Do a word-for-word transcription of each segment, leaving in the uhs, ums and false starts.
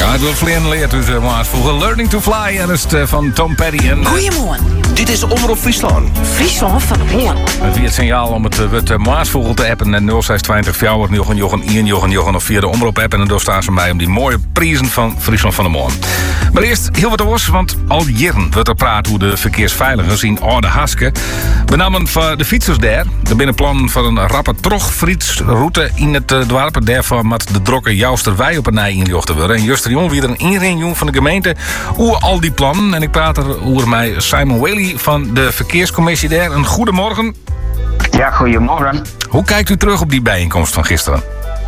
Ja, het wil vliegen leert dus uh, maar vroeger Learning to Fly. En dat is uh, van Tom Petty. En, uh, Goedemorgen. Dit is Omroep Friesland. Friesland van de Hoorn. via het signaal om het, uh, het uh, Maasvogel te appen. En nul zes twintig vier Jochen Jochen Ian Jochen Jochen of via de omroep app. En dan staan ze mij om die mooie prijzen van Friesland van de Moorn. Maar eerst heel wat oors, want al jaren wordt er praat hoe de verkeersveiligers in Oude Haske benamen van de fietsers daar. De binnenplan van een rappe trogfietsroute in het uh, dorp. Daarvoor moet de drokke Jousterwij op een nij injochten worden. En juster jong weer een inring van de gemeente over al die plannen. En ik praat er over mij Simon Whaley van de verkeerscommissie daar. Een goedemorgen. Ja, goedemorgen. Hoe kijkt u terug op die bijeenkomst van gisteren?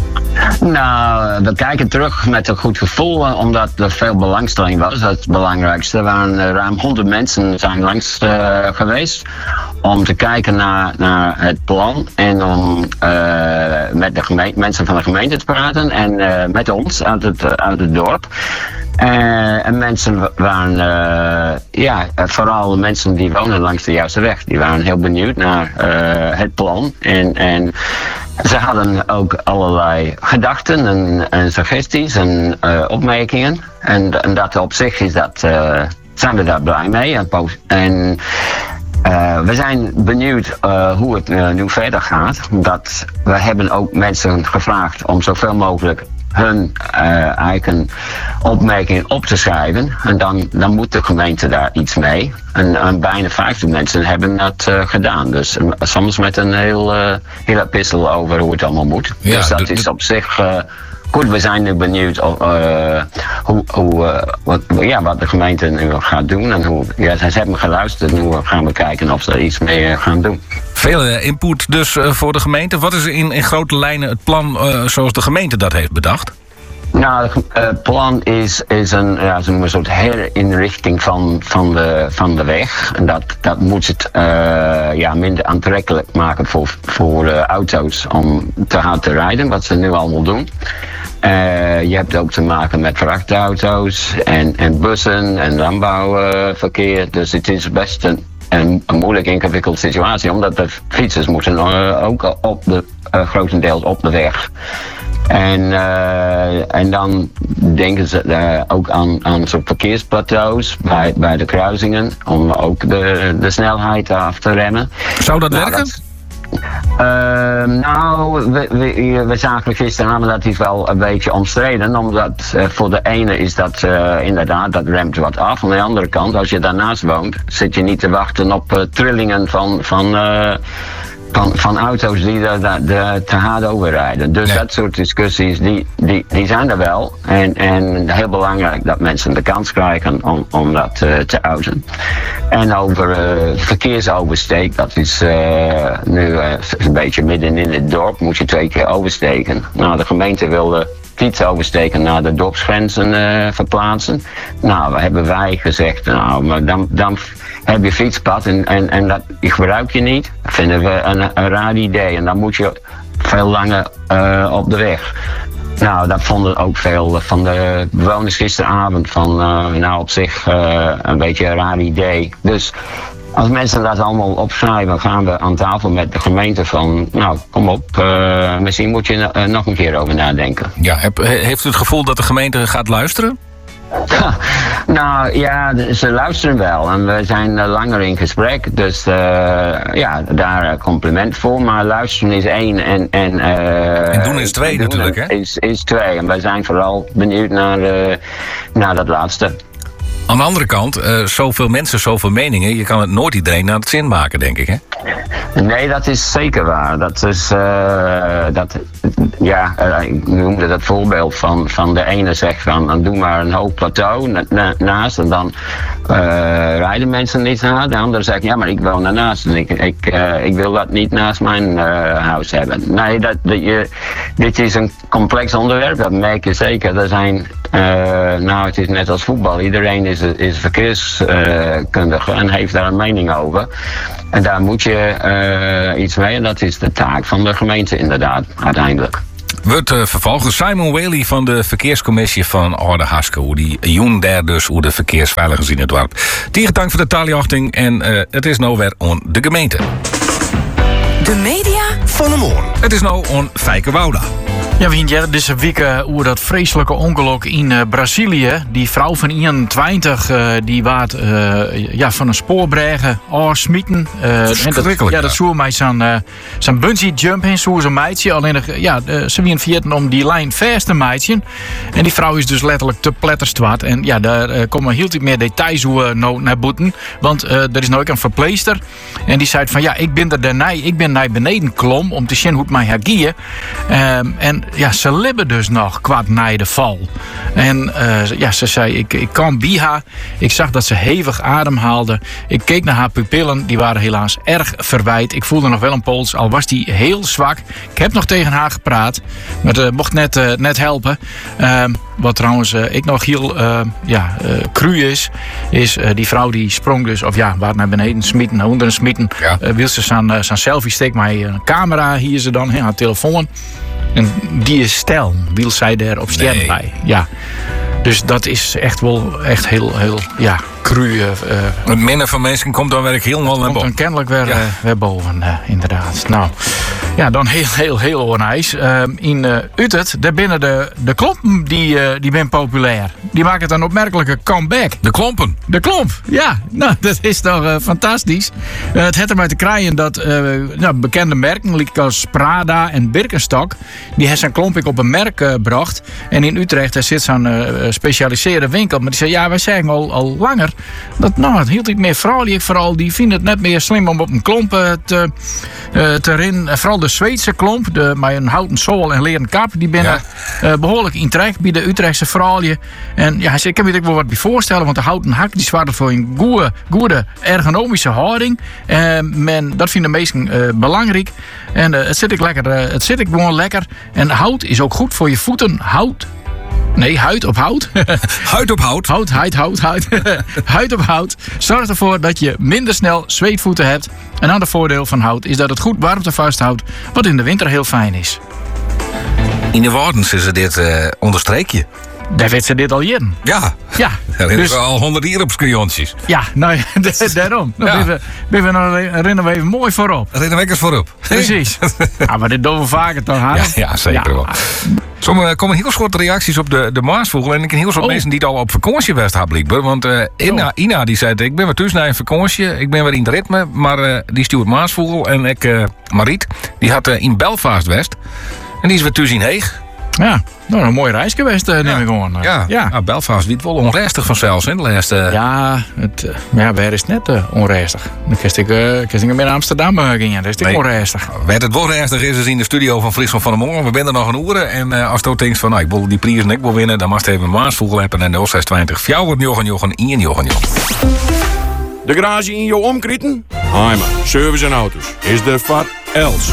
Nou, we kijken terug met een goed gevoel, omdat er veel belangstelling was. Dat is het belangrijkste. Er waren uh, ruim honderd mensen zijn langs uh, geweest om te kijken naar, naar het plan en om uh, met de gemeente, mensen van de gemeente te praten en uh, met ons uit het, uh, uit het dorp. Uh, en mensen waren, uh, ja, vooral de mensen die wonen langs de juiste weg. Die waren heel benieuwd naar uh, het plan. En, en ze hadden ook allerlei gedachten en, en suggesties en uh, opmerkingen. En, en dat op zich is dat, uh, zijn we daar blij mee. En, en uh, we zijn benieuwd uh, hoe het uh, nu verder gaat. Dat we hebben ook mensen gevraagd om zoveel mogelijk hun uh, eigen opmerkingen op te schrijven. En dan, dan moet de gemeente daar iets mee. En, en bijna vijftig mensen hebben dat uh, gedaan. Dus uh, soms met een heel, uh, hele epistel over hoe het allemaal moet. Ja, dus dat de, de... is op zich uh, goed. We zijn nu benieuwd of, uh, hoe, hoe, uh, wat, ja, wat de gemeente nu gaat doen. En hoe, ja, ze hebben geluisterd. Nu gaan we kijken of ze iets mee uh, gaan doen. Veel input dus uh, voor de gemeente. Wat is in, in grote lijnen het plan uh, zoals de gemeente dat heeft bedacht? Nou, het uh, plan is, is een, ja, een soort herinrichting van, van, de, van de weg. En dat, dat moet het uh, ja, minder aantrekkelijk maken voor, voor uh, auto's om te hard te rijden, wat ze nu allemaal doen. Uh, je hebt ook te maken met vrachtauto's en, en bussen en landbouwverkeer. Uh, dus het is best een, een, een moeilijk ingewikkelde situatie, omdat de fietsers moeten uh, ook op de, uh, grotendeels op de weg. En, uh, en dan denken ze uh, ook aan, aan soort verkeersplateaus bij, bij de kruisingen, om ook de, de snelheid af te remmen. Zou dat nou, werken? Dat, uh, nou, we, we, we zagen gisteravond dat is wel een beetje omstreden, omdat uh, voor de ene is dat uh, inderdaad, dat remt wat af. Aan de andere kant, als je daarnaast woont, zit je niet te wachten op uh, trillingen van... van uh, Van, van auto's die er de, de, te hard overrijden. Dus nee. Dat soort discussies, die, die, die zijn er wel. En, en heel belangrijk dat mensen de kans krijgen om, om dat uh, te uiten. En over uh, verkeersoversteek, dat is uh, nu uh, een beetje midden in het dorp, moet je twee keer oversteken. Nou, de gemeente wilde fietsoversteken naar de dorpsgrenzen uh, verplaatsen. Nou, wat hebben wij gezegd? Nou, maar dan... dan heb je fietspad en, en, en dat gebruik je niet, vinden we een, een raar idee. En dan moet je veel langer uh, op de weg. Nou, dat vonden ook veel van de bewoners gisteravond van, uh, nou op zich uh, een beetje een raar idee. Dus als mensen dat allemaal opschrijven, gaan we aan tafel met de gemeente van, nou kom op, uh, misschien moet je er uh, nog een keer over nadenken. Ja, heb, heeft u het gevoel dat de gemeente gaat luisteren? Nou ja, ze luisteren wel en we zijn uh, langer in gesprek, dus uh, ja, daar compliment voor. Maar luisteren is één en... En, uh, en doen is twee doen natuurlijk, hè? Is, is twee en wij zijn vooral benieuwd naar, uh, naar dat laatste. Aan de andere kant, uh, zoveel mensen, zoveel meningen, je kan het nooit iedereen naar het zin maken, denk ik, hè? Nee, dat is zeker waar. Dat is, uh, dat, ja, uh, ik noemde dat voorbeeld van, van de ene zegt van, dan doe maar een hoog plateau na, na, naast en dan uh, rijden mensen niet naar. De andere zegt, ja, maar ik woon ernaast en ik, ik, uh, ik wil dat niet naast mijn uh, huis hebben. Nee, dat, dat je, dit is een complex onderwerp, dat merk je zeker. Er zijn, uh, nou, het is net als voetbal, iedereen is, is verkeerskundige uh, en heeft daar een mening over. En daar moet je uh, iets mee en dat is de taak van de gemeente inderdaad, uiteindelijk. Wordt uh, vervolgens Simon Whaley van de verkeerscommissie van Oude Haske. Hoe die joen daar dus hoe de verkeersveiligers in het dorp. Tegen dank voor de taliachting en uh, het is nou weer on de gemeente. De media van de morgen. Het is nou on Fijke Wouda. Ja, we hebben deze week uh, over dat vreselijke ongeluk in uh, Brazilië. Die vrouw van eenentwintig, uh, die waard uh, ja, van een spoorbregen afsmieten. Uh, Verschrikkelijk. Ja, dat zoer mij zo'n uh, zo'n bungee jump in, zo'n zo'n meidje. Alleen uh, ja, uh, ze wien vierten om die lijn vast te meidje. En die vrouw is dus letterlijk te pletterstwart. En ja, daar uh, komen heel veel meer details over nou naar boeten. Want uh, er is nooit een verpleester. En die zei van ja, ik ben er daarna, ik ben naar beneden klom om te zien hoe het mij hergieën. Um, en ja, ze libben dus nog kwart na de val. En uh, ja, ze zei, ik, ik kwam bij haar. Ik zag dat ze hevig ademhaalde. Ik keek naar haar pupillen. Die waren helaas erg verwijt. Ik voelde nog wel een pols, al was die heel zwak. Ik heb nog tegen haar gepraat. Maar het uh, mocht net, uh, net helpen. Uh, wat trouwens uh, ik nog heel uh, ja, uh, cru is. Is uh, die vrouw die sprong dus, of ja, waar naar beneden smieten, naar onderen smieten. Ja. Uh, wil ze zijn, uh, zijn selfie steekt mij een camera. Hier ze dan, he, haar telefoon. En die is stel, wil zij er op sterren Nee. bij. Ja. Dus dat is echt wel echt heel, heel ja, cru. Uh, Het minder van mensen komt dan werk heel wel naar komt dan boven. kennelijk weer, Ja. uh, weer boven, uh, inderdaad. Nou, ja, dan heel, heel, heel onijs. Uh, in uh, Utrecht, daar binnen de, de klompen, die, uh, die ben populair. Die maken het een opmerkelijke comeback. De klompen. De klomp, ja. Nou, dat is toch uh, fantastisch. Uh, het heeft ermee te krijgen dat uh, nou, bekende merken, like als Prada en Birkenstock, die hebben zijn klomp ik op een merk uh, gebracht. En in Utrecht daar zit zo'n uh, specialiseerde winkel. Maar die zei, ja, wij zeggen al, al langer dat, nou, het hield ik meer vrouwelijk. Vooral, die vinden het net meer slim om op een klomp uh, te, uh, te rennen. Vooral de Zweedse klomp, de, met een houten zool en leren kap, die binnen ja. uh, behoorlijk in trek bij de Utrechtse vrouwtje. En ja, hij zei, ik kan me er wel wat bij voorstellen, want de houten hak die zwaarde voor een goede, goede ergonomische houding. Uh, men, dat vinden de meesten uh, belangrijk. En uh, het zit ik lekker, uh, het zit ik gewoon lekker. En hout is ook goed voor je voeten. Hout. Nee, huid op hout. Huid op hout. Hout, huid, hout, huid. Huid op hout. Zorg ervoor dat je minder snel zweetvoeten hebt. Een ander voordeel van hout is dat het goed warmte vasthoudt, wat in de winter heel fijn is. In de Wardens is er dit uh, onderstreekje. Daar weet ze dit al in. Ja. Ja, Er dus, is al honderd hier op skiontjes. ja, nou ja, daarom. Dan Ja. ben we, ben we nog, rennen we even mooi voorop. Rennen we eens voorop. Precies. Ja, maar dit doen we vaker toch, Harm? Ja, ja, zeker wel. Sommige komen heel soort reacties op de, de Maasvogel. En ik ken heel soort Oh. mensen die het al op vakantie was hebben, blijkbaar. Want uh, Ina, Oh. Ina die zei, ik ben weer thuis naar een vakantie. Ik ben weer in het ritme. Maar uh, die stuurt Maasvogel. En ik, uh, Mariet, die had uh, in Belfast West. En die is weer thuis in Heeg. Ja, nou, een mooie reis geweest, uh, neem ik gewoon. Uh, Ja, ja. Nou, Belfast wiet wel onrustig vanzelfs in de laatste... Ja, het, uh, ja, waar is het net uh, onrustig? Dan kist ik, uh, kist ik meer naar Amsterdam uh, gingen. Dat is het Nee. onrustig. Wat het wel ernstig is, is in de studio van Friesland van de Morgen. We zijn er nog een uur. En uh, als je denkt van, nou, ik wil die prijs en ik wil winnen, dan mag je even een Maasvogel hebben. En nul zes twintig, fjouwert, jochen, jochen, in, jochen, jochen. De garage in jouw omkritten? Heimer, service en auto's. Is er van Els.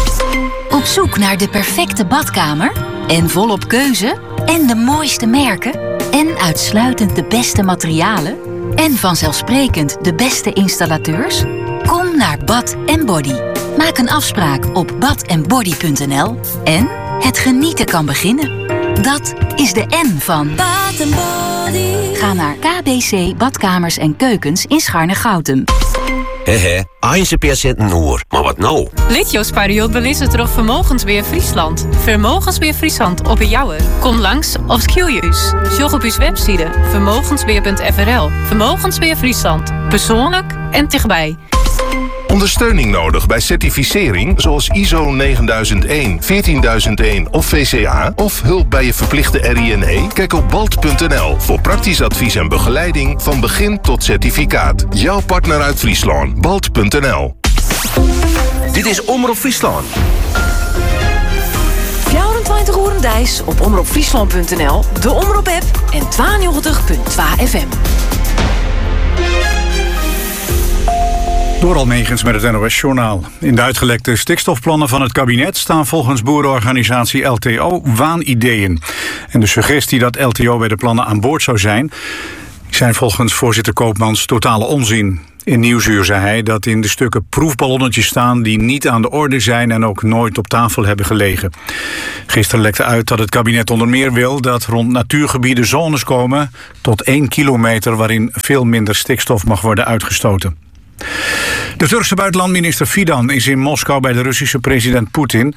Op zoek naar de perfecte badkamer? En volop keuze? En de mooiste merken? En uitsluitend de beste materialen? En vanzelfsprekend de beste installateurs? Kom naar Bad en Body. Maak een afspraak op bad en body punt n l en het genieten kan beginnen. Dat is de N van Bad en Body. Ga naar K B C Badkamers en Keukens in Scharne-Goutem. Hehe, Eindse patiënten oor. Maar wat nou? Litjouwspariot belist er Vermogensbeheer Friesland. Vermogensbeheer Friesland op een jouwer. Kom langs of skill je us. Sjog op uw website vermogensbeheer punt f r l. Vermogensbeheer Friesland. Persoonlijk en dichtbij. Ondersteuning nodig bij certificering zoals I S O negenduizend één, veertienduizend één of V C A? Of hulp bij je verplichte R I N E? Kijk op balt punt n l voor praktisch advies en begeleiding van begin tot certificaat. Jouw partner uit Friesland. balt punt n l. Dit is Omroep Friesland. vierentwintig uur Dijs op omroep friesland punt n l, de Omroep-app en tweeënnegentig punt twee F M. Door Almegens met het N O S-journaal. In de uitgelekte stikstofplannen van het kabinet staan volgens boerenorganisatie L T O waanideeën. En de suggestie dat L T O bij de plannen aan boord zou zijn, zijn volgens voorzitter Koopmans totale onzin. In Nieuwsuur zei hij dat in de stukken proefballonnetjes staan die niet aan de orde zijn en ook nooit op tafel hebben gelegen. Gisteren lekte uit dat het kabinet onder meer wil dat rond natuurgebieden zones komen tot één kilometer waarin veel minder stikstof mag worden uitgestoten. De Turkse buitenlandminister Fidan is in Moskou bij de Russische president Poetin.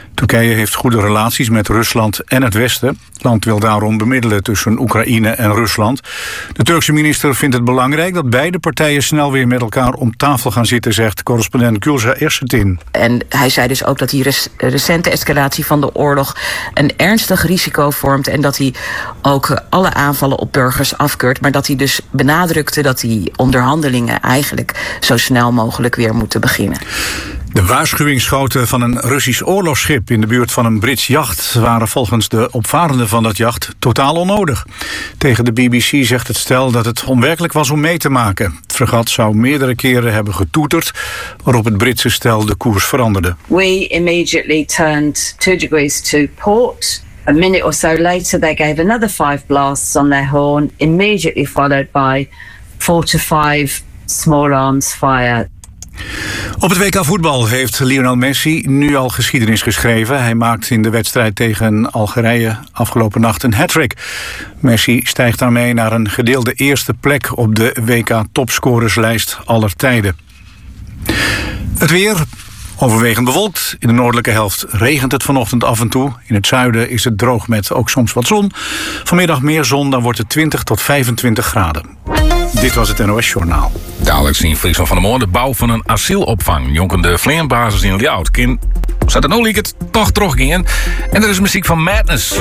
Turkije heeft goede relaties met Rusland en het Westen. Het land wil daarom bemiddelen tussen Oekraïne en Rusland. De Turkse minister vindt het belangrijk dat beide partijen snel weer met elkaar om tafel gaan zitten, zegt correspondent Gülşah Ersetin. En hij zei dus ook dat die res- recente escalatie van de oorlog een ernstig risico vormt en dat hij ook alle aanvallen op burgers afkeurt, maar dat hij dus benadrukte dat die onderhandelingen eigenlijk zo snel mogelijk weer moeten beginnen. De waarschuwingsschoten van een Russisch oorlogsschip in de buurt van een Brits jacht waren volgens de opvarenden van dat jacht totaal onnodig. Tegen de B B C zegt het stel dat het onwerkelijk was om mee te maken. Het fregat zou meerdere keren hebben getoeterd, waarop het Britse stel de koers veranderde. We immediately turned two degrees to port. A minute or so later they gave another five blasts on their horn, immediately followed by four to five small arms fire. Op het W K voetbal heeft Lionel Messi nu al geschiedenis geschreven. Hij maakt in de wedstrijd tegen Algerije afgelopen nacht een hat-trick. Messi stijgt daarmee naar een gedeelde eerste plek op de W K topscorerslijst aller tijden. Het weer. Overwegend bewolkt. In de noordelijke helft regent het vanochtend af en toe. In het zuiden is het droog met ook soms wat zon. Vanmiddag meer zon, dan wordt het twintig tot vijfentwintig graden. Dit was het N O S-journaal. Dadelijk in Friesland van de Moor de bouw van een asielopvang. Jonkende Vleerbasis in Ljout. Kind zat het nou liek het toch teruggingen. En er is muziek van Madness.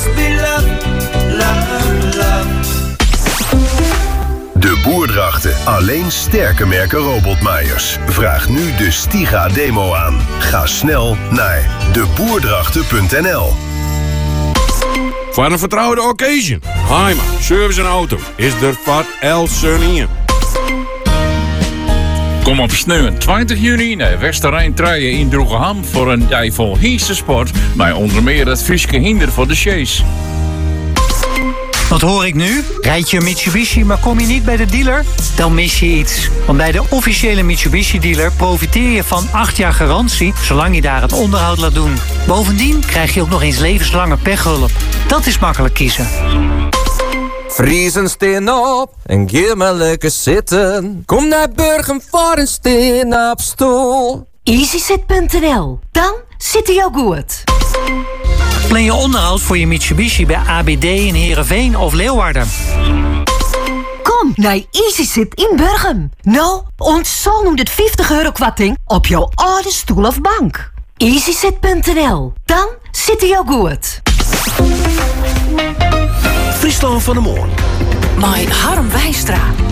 De Boerdrachten. Alleen sterke merken robotmaaiers. Vraag nu de Stiga demo aan. Ga snel naar de boerdrachten punt n l. Voor een vertrouwde occasion. Heima, service en auto is er voor El Sunny. Kom op sneeuw twintig juni naar Westerrijn Truien in Droegeham voor een dag vol heerste sport. Maar onder meer het Frieske hinder voor de chase. Wat hoor ik nu? Rijd je een Mitsubishi, maar kom je niet bij de dealer? Dan mis je iets. Want bij de officiële Mitsubishi-dealer profiteer je van acht jaar garantie, zolang je daar het onderhoud laat doen. Bovendien krijg je ook nog eens levenslange pechhulp. Dat is makkelijk kiezen. Vriezen steen op en geef me lekker zitten. Kom naar Burgum voor een steen op stoel. easysit punt n l. Dan zit hij ook goed. Plan je onderhoud voor je Mitsubishi bij A B D in Heerenveen of Leeuwarden. Kom naar easysit in Burgum. Nou, ons honderdvijftig euro kwarting op jouw oude stoel of bank. easysit punt n l. Dan zit hij ook goed. Friesland van de Moor. My Harm Wijstra.